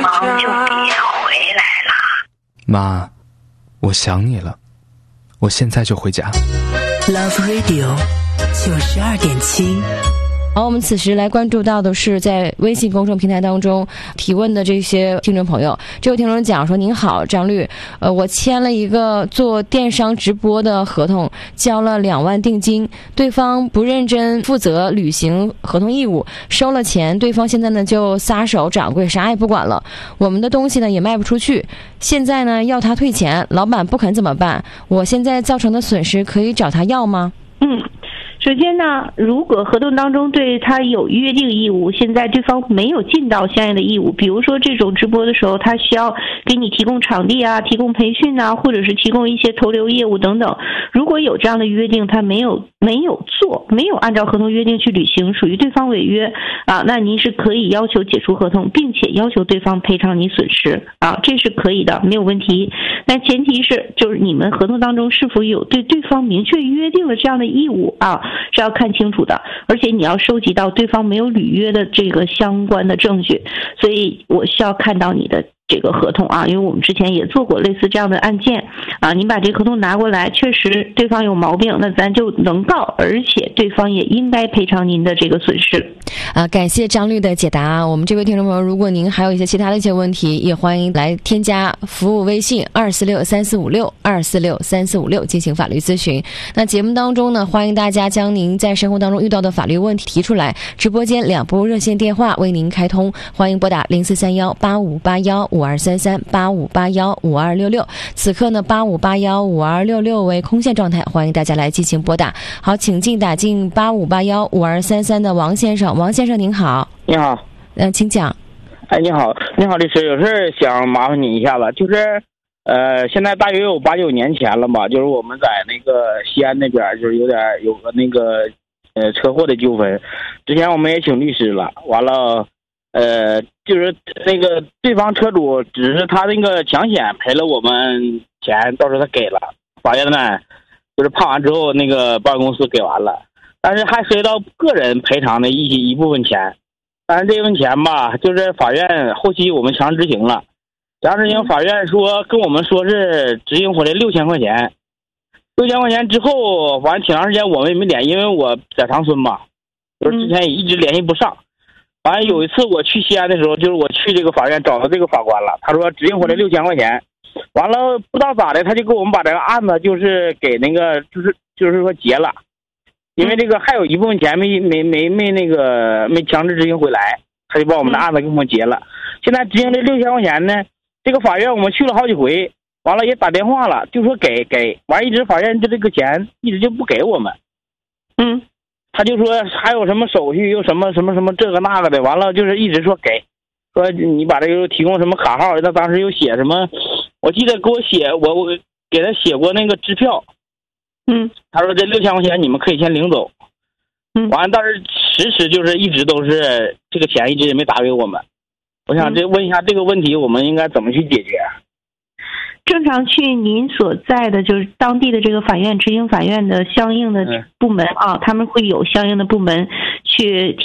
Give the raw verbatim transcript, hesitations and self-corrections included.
方就别回来了。 妈，我想你了，我现在就回家。 Love Radio 九十二点七。 好，我们此时来关注到的是在微信公众平台当中提问的这些听众朋友。这位听众讲说：您好，张律，呃，我签了一个做电商直播的合同，交了两万定金，对方不认真负责履行合同义务，收了钱，对方现在呢就撒手掌柜，啥也不管了，我们的东西呢也卖不出去，现在呢要他退钱，老板不肯怎么办？我现在造成的损失可以找他要吗？ 嗯。首先呢，如果合同当中对他有约定义务，现在对方没有尽到相应的义务，比如说这种直播的时候，他需要给你提供场地啊，提供培训啊，或者是提供一些投流业务等等。如果有这样的约定，他没有没有做，没有按照合同约定去履行，属于对方违约啊，那您是可以要求解除合同，并且要求对方赔偿你损失啊，这是可以的，没有问题。但前提是就是你们合同当中是否有对对方明确约定了这样的义务啊，是要看清楚的，而且你要收集到对方没有履约的这个相关的证据，所以我需要看到你的这个合同啊，因为我们之前也做过类似这样的案件啊，您把这个合同拿过来，确实对方有毛病，那咱就能告，而且对方也应该赔偿您的这个损失。 啊，感谢张律的解答。我们这位听众朋友，如果您还有一些其他的一些问题，也欢迎来添加服务微信二四六三四五六二四六三四五六进行法律咨询。那节目当中呢，欢迎大家将您在生活当中遇到的法律问题提出来，直播间两部热线电话为您开通，欢迎拨打零四三幺八五八幺五二三三八五八幺五二六六。此刻呢，八五八幺五二六六为空线状态，欢迎大家来进行拨打。好，请进打进八五八幺五二三三的王先生。王先生您好。 你好。 嗯、呃，请讲。 哎，你好，你好律师，有事儿想麻烦你一下子，就是呃，现在大约有八九年前了吧，就是我们在那个西安那边，就是有点有个那个呃车祸的纠纷，之前我们也请律师了，完了呃，就是那个对方车主只是他那个抢险赔了我们钱，到时候他给了，法院呢就是判完之后那个保险公司给完了，但是还涉及到个人赔偿的一一部分钱，但是这部分钱吧，就是法院后期我们强制执行了，强制执行法院说跟我们说是执行回来六千块钱，六千块钱之后，反正挺长时间我们也没联系，因为我在长春嘛，就是之前也一直联系不上。完了有一次我去西安的时候，就是我去这个法院找到这个法官了，他说执行回来六千块钱，完了不知道咋的，他就给我们把这个案子就是给那个就是就是说结了，因为这个还有一部分钱没没没没那个没强制执行回来，他就把我们的案子给我们结了。现在执行这六千块钱呢，这个法院我们去了好几回，完了也打电话了，就说给给，完一直法院就这个钱一直就不给我们。 嗯。 他就说还有什么手续，又什么什么什么这个那个的，完了就是一直说给，说你把这个提供什么卡号，他当时又写什么，我记得给我写，我我给他写过那个支票， 嗯， 他说这六千块钱你们可以先领走， 嗯， 完了但是迟迟就是一直都是这个钱一直也没打给我们，我想这问一下这个问题我们应该怎么去解决？ 正常去您所在的就是当地的这个法院执行法院的相应的部门啊，他们会有相应的部门去